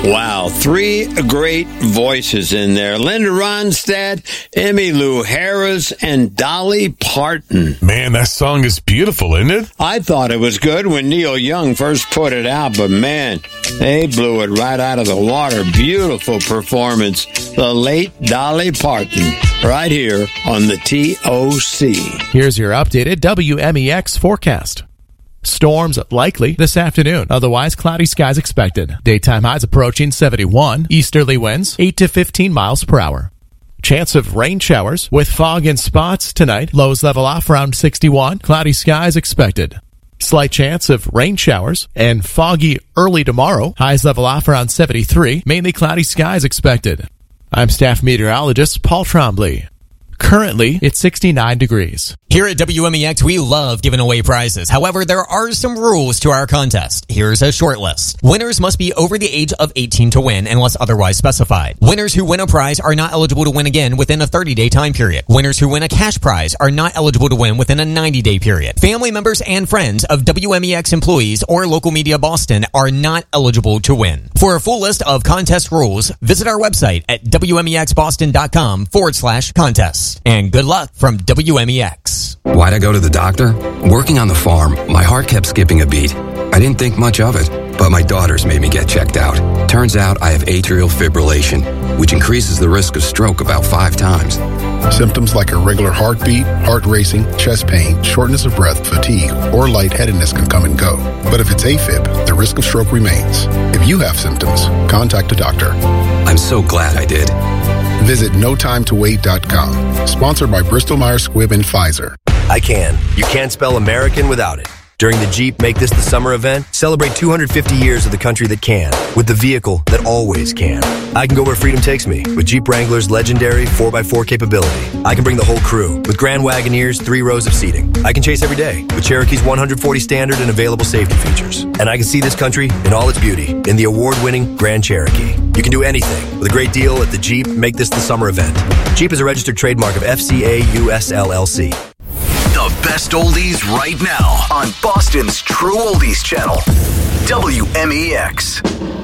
Wow, three great voices in there. Linda Ronstadt, Emmylou Harris, and Dolly Parton. Man, that song is beautiful, isn't it? I thought it was good when Neil Young first put it out, but man, they blew it right out of the water. Beautiful performance. The late Dolly Parton, right here on the TOC. Here's your updated WMEX forecast. Storms likely this afternoon. Otherwise, cloudy skies expected. Daytime highs approaching 71. Easterly winds 8 to 15 miles per hour. Chance of rain showers with fog in spots tonight. Lows level off around 61. Cloudy skies expected. Slight chance of rain showers and foggy early tomorrow. Highs level off around 73. Mainly cloudy skies expected. I'm staff meteorologist Paul Trombley. Currently, it's 69 degrees. Here at WMEX, we love giving away prizes. However, there are some rules to our contest. Here's a short list. Winners must be over the age of 18 to win, unless otherwise specified. Winners who win a prize are not eligible to win again within a 30-day time period. Winners who win a cash prize are not eligible to win within a 90-day period. Family members and friends of WMEX employees or Local Media Boston are not eligible to win. For a full list of contest rules, visit our website at WMEXBoston.com/contest. And good luck from WMEX. Why'd I go to the doctor? Working on the farm, my heart kept skipping a beat. I didn't think much of it, but my daughters made me get checked out. Turns out I have atrial fibrillation, which increases the risk of stroke about 5 times. Symptoms like irregular heartbeat, heart racing, chest pain, shortness of breath, fatigue, or lightheadedness can come and go. But if it's AFib, the risk of stroke remains. If you have symptoms, contact a doctor. I'm so glad I did. Visit NoTimeToWait.com. Sponsored by Bristol-Myers Squibb and Pfizer. I can. You can't spell American without it. During the Jeep Make This the Summer event, celebrate 250 years of the country that can, with the vehicle that always can. I can go where freedom takes me, with Jeep Wrangler's legendary 4x4 capability. I can bring the whole crew, with Grand Wagoneer's 3 rows of seating. I can chase every day, with Cherokee's 140 standard and available safety features. And I can see this country in all its beauty, in the award-winning Grand Cherokee. You can do anything, with a great deal at the Jeep Make This the Summer event. Jeep is a registered trademark of FCA US LLC. The best oldies right now on Boston's True Oldies channel, WMEX.